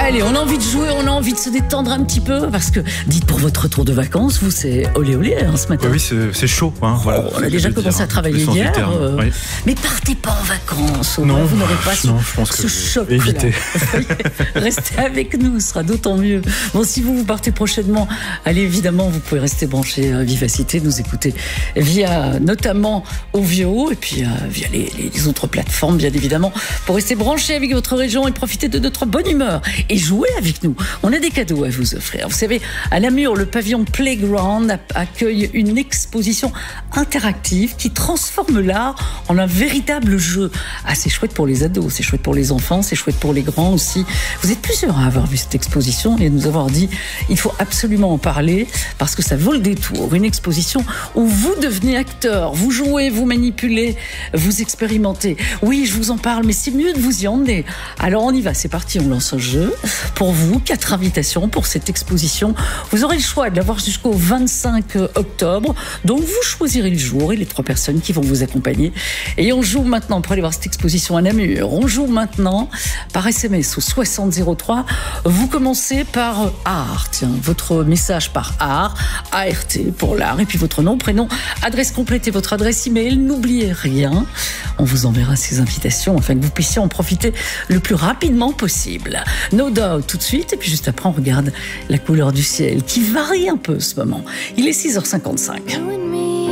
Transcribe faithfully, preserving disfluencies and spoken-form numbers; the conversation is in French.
Allez, on a envie de jouer, on a envie de se détendre un petit peu, parce que, dites, pour votre retour de vacances, vous, c'est olé olé hein, ce matin. Oui, oui c'est chaud. Hein, voilà, oh, on a déjà commencé dire, à travailler hier. Euh, oui. Mais partez pas en vacances. Non, vous n'aurez pas non, ce, je pense ce que choc. Évitez. Restez avec nous, ce sera d'autant mieux. Bon, si vous vous partez prochainement, allez, évidemment, vous pouvez rester branché à Vivacité, nous écouter via notamment Ovio et puis euh, via les, les autres plateformes, bien évidemment, pour rester branché avec votre région et profiter de notre bonne humeur et jouer avec nous. On a des cadeaux à vous offrir. Vous savez, à Namur, le pavillon Playground accueille une exposition interactive qui transforme l'art en un véritable jeu. Ah, c'est chouette pour les ados, c'est chouette pour les enfants, c'est chouette pour les grands aussi. Vous êtes plusieurs à avoir vu cette exposition et à nous avoir dit il faut absolument en parler parce que ça vaut le détour. Une exposition où vous devenez acteur, vous jouez, vous manipulez, vous expérimentez. Oui, je vous en parle, mais c'est mieux de vous y emmener. Alors on y va, c'est parti, on lance un jeu. Pour vous, quatre invitations pour cette exposition. Vous aurez le choix de l'avoir jusqu'au vingt-cinq octobre. Donc vous choisirez le jour et les trois personnes qui vont vous accompagner. Et on joue maintenant pour aller voir cette exposition à Namur. On joue maintenant par S M S au soixante zéro trois. Vous commencez par art. Tiens, votre message par art, A R T pour l'art. Et puis votre nom, prénom, adresse complète et votre adresse email. N'oubliez rien. On vous enverra ces invitations afin que vous puissiez en profiter le plus rapidement possible. No Doubt tout de suite. Et puis juste après, on regarde la couleur du ciel qui varie un peu ce moment. Il est six heures cinquante-cinq.